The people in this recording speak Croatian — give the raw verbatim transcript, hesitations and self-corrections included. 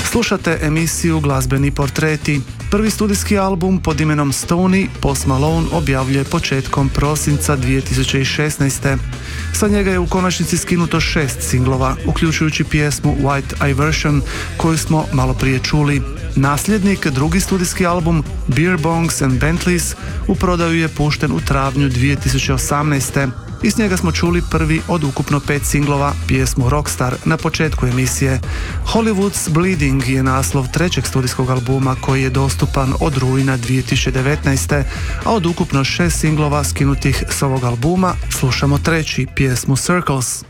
Slušate emisiju Glazbeni portreti. Prvi studijski album pod imenom Stoney Post Malone objavljuje početkom prosinca dvije tisuće šesnaeste. Sa njega je u konačnici skinuto šest singlova, uključujući pjesmu White Iversion koju smo malo prije čuli. Nasljednik, drugi studijski album Beer Bongs and Bentleys, u prodaju je pušten u travnju dvije tisuće osamnaeste. Iz njega smo čuli prvi od ukupno pet singlova, pjesmu Rockstar, na početku emisije. Hollywood's Bleeding je naslov trećeg studijskog albuma koji je dostupan od rujna dvije tisuće devetnaeste. A od ukupno šest singlova skinutih s ovog albuma slušamo treći, pjesmu Circles.